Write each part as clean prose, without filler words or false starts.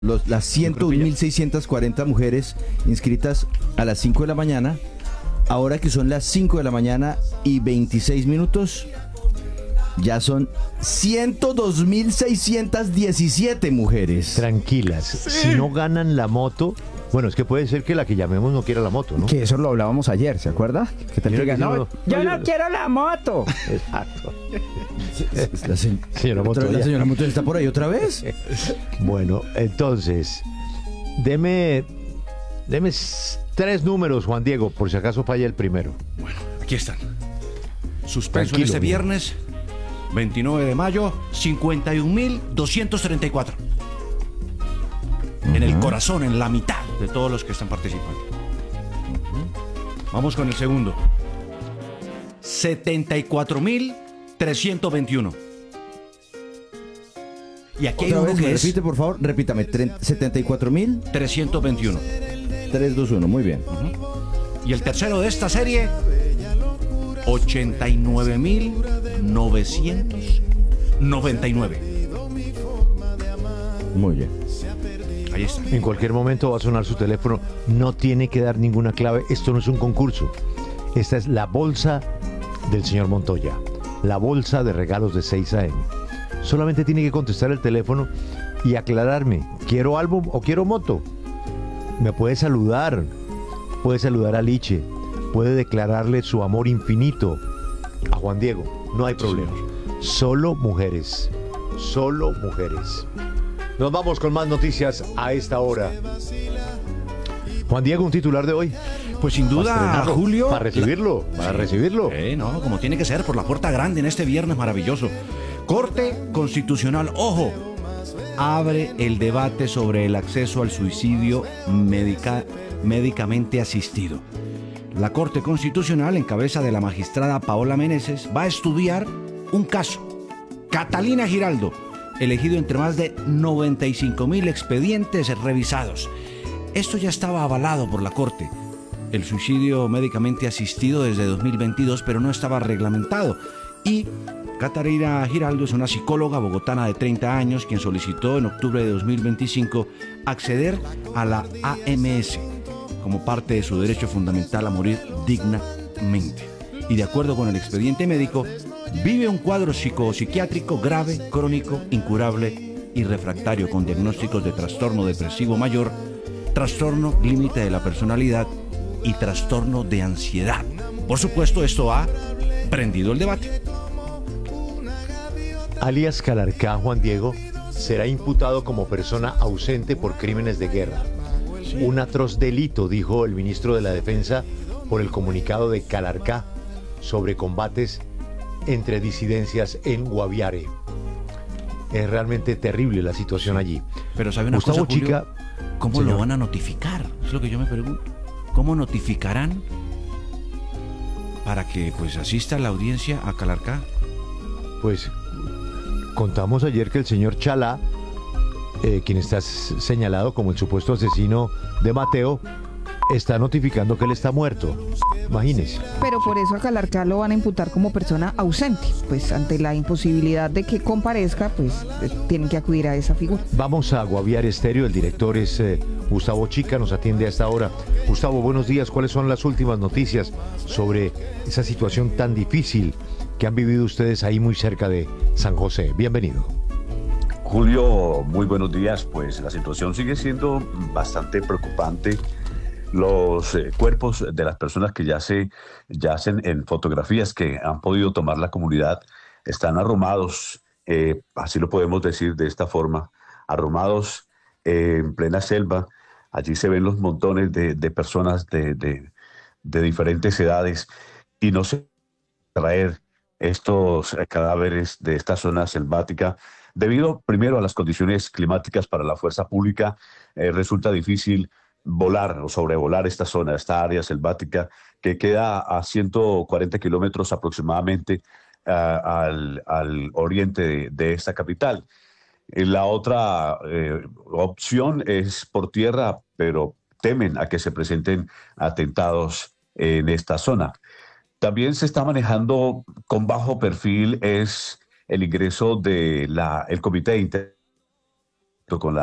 Las 101.640 mujeres inscritas a las 5 de la mañana, ahora que son las 5 de la mañana y 26 minutos, ya son 102.617 mujeres. Tranquilas, si no ganan la moto, bueno, es que puede ser que la que llamemos no quiera la moto, ¿no? Que eso lo hablábamos ayer, ¿se acuerda? Que te diga, no, yo no quiero la moto. Exacto. La Señora Moto, la señora Moto está por ahí otra vez. Bueno, entonces, deme 3 números, Juan Diego, por si acaso falla el primero. Bueno, aquí están. Suspenso Tranquilo, en este mira. viernes, 29 de mayo, 51.234. En el corazón, en la mitad de todos los que están participando. Vamos con el segundo. 74.321. Y aquí hay Otra uno vez, que es repite, por favor, repítame. 74.000. 321. 321, muy bien. Y el tercero de esta serie, 89.999. Muy bien. Ahí está. En cualquier momento va a sonar su teléfono, no tiene que dar ninguna clave, esto no es un concurso. Esta es la bolsa del señor Montoya, la bolsa de regalos de 6 AM. Solamente tiene que contestar el teléfono y aclararme, ¿quiero álbum o quiero moto? Me puede saludar a Liche, puede declararle su amor infinito a Juan Diego, no hay problema. Solo mujeres. Nos vamos con más noticias a esta hora. Juan Diego, un titular de hoy. Pues sin duda, Julio. Para recibirlo. No, como tiene que ser, por la puerta grande en este viernes maravilloso. Corte Constitucional, ojo, abre el debate sobre el acceso al suicidio médicamente asistido. La Corte Constitucional, en cabeza de la magistrada Paola Meneses, va a estudiar un caso. Catalina Giraldo, elegido entre más de 95.000 expedientes revisados. Esto ya estaba avalado por la Corte. El suicidio médicamente asistido desde 2022, pero no estaba reglamentado. Y Catalina Giraldo es una psicóloga bogotana de 30 años quien solicitó en octubre de 2025 acceder a la AMS como parte de su derecho fundamental a morir dignamente. Y de acuerdo con el expediente médico, vive un cuadro psicopsiquiátrico grave, crónico, incurable y refractario con diagnósticos de trastorno depresivo mayor, trastorno límite de la personalidad y trastorno de ansiedad. Por supuesto, esto ha prendido el debate. Alias Calarcá, Juan Diego, será imputado como persona ausente por crímenes de guerra. Un atroz delito, dijo el ministro de la Defensa por el comunicado de Calarcá sobre combates entre disidencias en Guaviare. Es realmente terrible la situación allí. Pero ¿sabe una Gustavo cosa, Julio? Chica, ¿Cómo señor, lo van a notificar? Es lo que yo me pregunto. ¿Cómo notificarán para que pues asista a la audiencia a Calarcá? pues contamos ayer que el señor Chalá, quien está señalado como el supuesto asesino de Mateo, está notificando que él está muerto. Imagínese. Pero por eso a Calarcá lo van a imputar como persona ausente. Pues ante la imposibilidad de que comparezca, pues tienen que acudir a esa figura. Vamos a Guaviare Estéreo. El director es Gustavo Chica, nos atiende a esta hora. Gustavo, buenos días. ¿Cuáles son las últimas noticias sobre esa situación tan difícil que han vivido ustedes ahí muy cerca de San José? Bienvenido. Julio, muy buenos días. Pues la situación sigue siendo bastante preocupante. Los cuerpos de las personas que yacen en fotografías que han podido tomar la comunidad están arrumados, así lo podemos decir de esta forma, arrumados en plena selva. Allí se ven los montones de personas de diferentes edades y no se traer estos cadáveres de esta zona selvática. Debido primero a las condiciones climáticas para la fuerza pública, resulta difícil volar o sobrevolar esta zona, esta área selvática que queda a 140 kilómetros aproximadamente al oriente de esta capital. La otra opción es por tierra, pero temen a que se presenten atentados en esta zona. También se está manejando con bajo perfil es el ingreso de el comité con la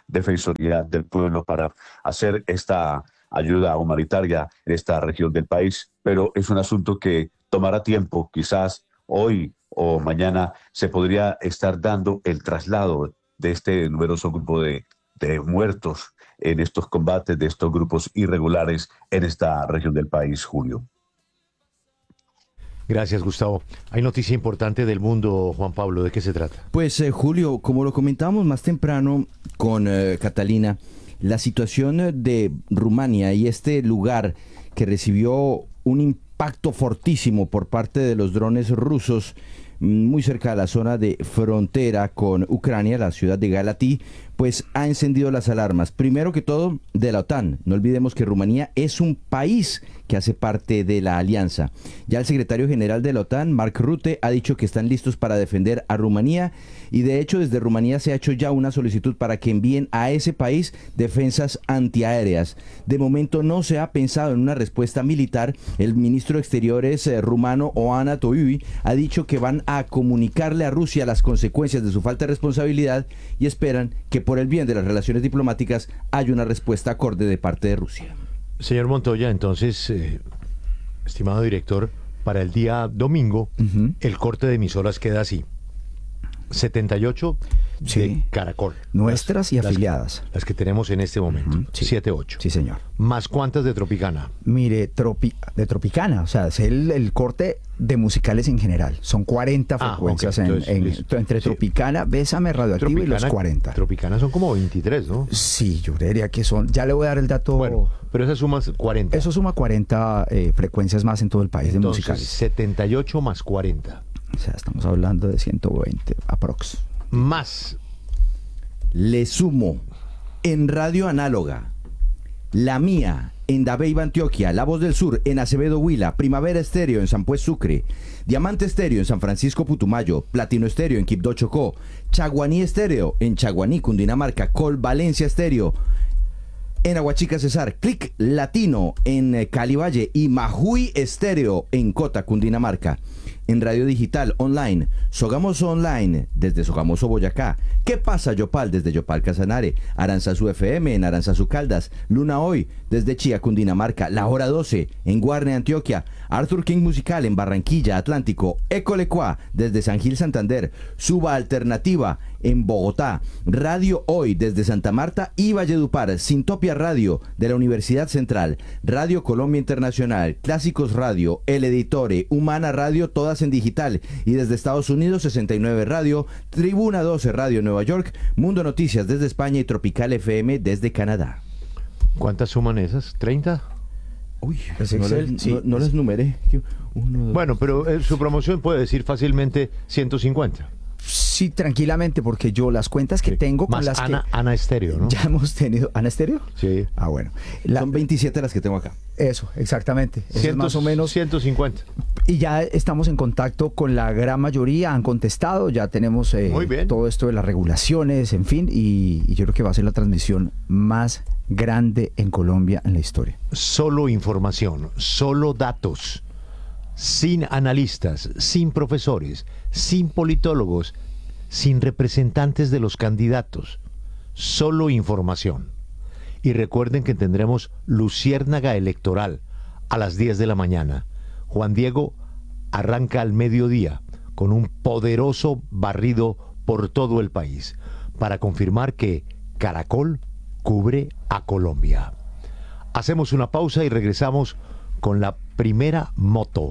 Defensoría del Pueblo para hacer esta ayuda humanitaria en esta región del país, pero es un asunto que tomará tiempo, quizás hoy o mañana se podría estar dando el traslado de este numeroso grupo de muertos en estos combates de estos grupos irregulares en esta región del país, Julio. Gracias, Gustavo. Hay noticia importante del mundo, Juan Pablo. ¿De qué se trata? Pues, Julio, como lo comentábamos más temprano con Catalina, la situación de Rumania y este lugar que recibió un impacto fortísimo por parte de los drones rusos muy cerca de la zona de frontera con Ucrania, la ciudad de Galatí, pues ha encendido las alarmas. Primero que todo, de la OTAN. No olvidemos que Rumanía es un país que hace parte de la alianza. Ya el secretario general de la OTAN, Mark Rutte, ha dicho que están listos para defender a Rumanía y de hecho desde Rumanía se ha hecho ya una solicitud para que envíen a ese país defensas antiaéreas. De momento no se ha pensado en una respuesta militar. El ministro de Exteriores rumano, Oana Toivi, ha dicho que van a comunicarle a Rusia las consecuencias de su falta de responsabilidad y esperan que por el bien de las relaciones diplomáticas haya una respuesta acorde de parte de Rusia. Señor Montoya, entonces, estimado director, para el día domingo, el corte de emisoras queda así. 78 Sí. de Caracol. Nuestras y afiliadas. Las que tenemos en este momento. Sí. 7-8. Sí, señor. ¿Más cuántas de Tropicana? Mire, de Tropicana, o sea, es el corte de musicales en general. Son 40 frecuencias ok, entonces, entre sí. Tropicana, Bésame, Radioactivo y los 40. Tropicana son como 23, ¿no? Sí, yo diría que son. Ya le voy a dar el dato. Bueno, pero esas sumas 40. Eso suma 40 frecuencias más en todo el país Entonces, de musicales. 78 más 40. O sea, estamos hablando de 120 aprox. Más. Le sumo en Radio Análoga, La Mía en Dabeiba, Antioquia, La Voz del Sur en Acevedo, Huila, Primavera Estéreo en San Pues, Sucre, Diamante Estéreo en San Francisco, Putumayo, Platino Estéreo en Quibdó, Chocó, Chaguaní Estéreo en Chaguaní, Cundinamarca, Col Valencia Estéreo en Aguachica, Cesar, Click Latino en Cali Valle y Majuy Estéreo en Cota, Cundinamarca. En radio digital online, Sogamoso Online desde Sogamoso, Boyacá, ¿Qué pasa Yopal desde Yopal, Casanare, Aranzazu FM en Aranzazu, Caldas, Luna Hoy desde Chía, Cundinamarca, La Hora 12 en Guarne, Antioquia, Arthur King Musical en Barranquilla, Atlántico, Ecolecua desde San Gil, Santander, Suba Alternativa en Bogotá, Radio Hoy desde Santa Marta y Valledupar, Sintopia Radio de la Universidad Central, Radio Colombia Internacional, Clásicos Radio, El Editore, Humana Radio, todas en digital, y desde Estados Unidos 69 Radio, Tribuna 12 Radio Nueva York, Mundo Noticias desde España y Tropical FM desde Canadá. ¿Cuántas suman esas? ¿30? Uy, Es no, Excel, les, sí. no les numeré. Uno, dos. Bueno, pero su promoción puede decir fácilmente 150. Sí, tranquilamente, porque yo las cuentas que Sí. tengo con Más las Ana Estéreo, ¿no? que ya hemos tenido. ¿Ana Estéreo? Sí. Ah, bueno. Son 27 las que tengo acá. Eso, exactamente. Eso es más o menos. 150. Y ya estamos en contacto con la gran mayoría, han contestado, ya tenemos Muy bien. todo esto de las regulaciones, en fin, y yo creo que va a ser la transmisión más grande en Colombia en la historia. Solo información, solo datos, sin analistas, sin profesores, sin politólogos, sin representantes de los candidatos, solo información. Y recuerden que tendremos Luciérnaga Electoral a las 10 de la mañana. Juan Diego arranca al mediodía con un poderoso barrido por todo el país para confirmar que Caracol cubre a Colombia. Hacemos una pausa y regresamos con la primera moto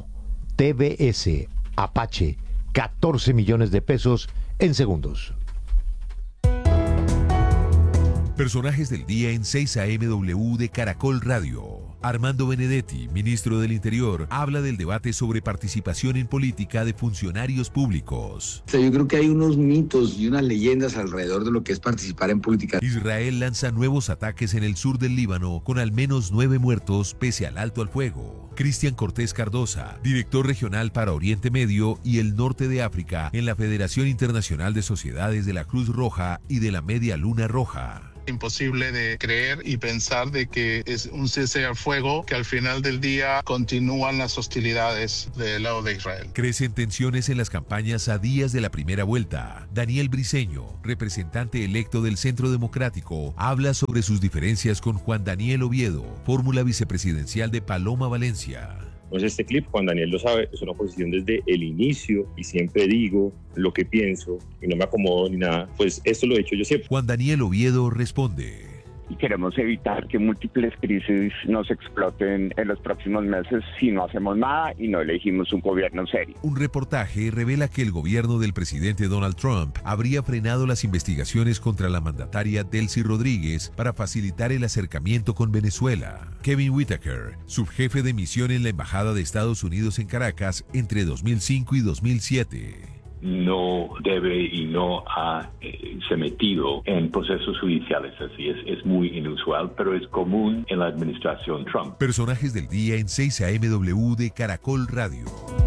TBS Apache, 14 millones de pesos en segundos. Personajes del día en 6 AMW de Caracol Radio. Armando Benedetti, ministro del Interior, habla del debate sobre participación en política de funcionarios públicos. Yo creo que hay unos mitos y unas leyendas alrededor de lo que es participar en política. Israel lanza nuevos ataques en el sur del Líbano con al menos 9 muertos pese al alto al fuego. Cristian Cortés Cardosa, director regional para Oriente Medio y el Norte de África en la Federación Internacional de Sociedades de la Cruz Roja y de la Media Luna Roja. Imposible de creer y pensar de que es un cese al fuego que al final del día continúan las hostilidades del lado de Israel. Crecen tensiones en las campañas a días de la primera vuelta. Daniel Briceño, representante electo del Centro Democrático, habla sobre sus diferencias con Juan Daniel Oviedo, fórmula vicepresidencial de Paloma Valencia. Pues este clip, Juan Daniel lo sabe, es una posición desde el inicio y siempre digo lo que pienso y no me acomodo ni nada, pues esto lo he hecho yo siempre. Juan Daniel Oviedo responde. Y queremos evitar que múltiples crisis nos exploten en los próximos meses si no hacemos nada y no elegimos un gobierno serio. Un reportaje revela que el gobierno del presidente Donald Trump habría frenado las investigaciones contra la mandataria Delcy Rodríguez para facilitar el acercamiento con Venezuela. Kevin Whitaker, subjefe de misión en la Embajada de Estados Unidos en Caracas entre 2005 y 2007. No debe y no ha se metido en procesos judiciales así. Es muy inusual, pero es común en la administración Trump. Personajes del día en 6 AMW de Caracol Radio.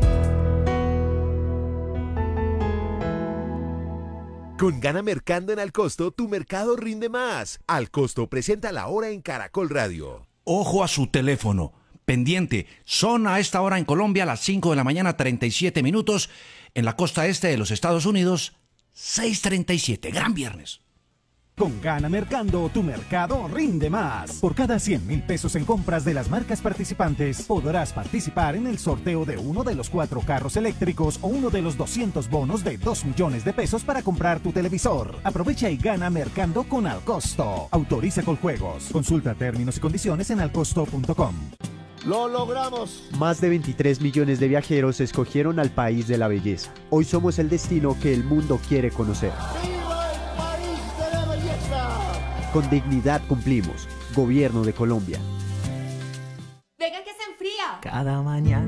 Con Gana Mercando en Alcosto, tu mercado rinde más. Alcosto presenta la hora en Caracol Radio. Ojo a su teléfono. Pendiente. Son a esta hora en Colombia las 5 de la mañana, 37 minutos. En la costa este de los Estados Unidos, 6:37. Gran viernes. Con Gana Mercando, tu mercado rinde más. Por cada 100.000 pesos en compras de las marcas participantes, podrás participar en el sorteo de uno de los 4 carros eléctricos o uno de los 200 bonos de 2 millones de pesos para comprar tu televisor. Aprovecha y gana Mercando con Alcosto. Autoriza con juegos. Consulta términos y condiciones en alcosto.com. ¡Lo logramos! Más de 23 millones de viajeros escogieron al país de la belleza. Hoy somos el destino que el mundo quiere conocer. ¡Viva el país de la belleza! Con dignidad cumplimos. Gobierno de Colombia. Venga que se enfría. Cada mañana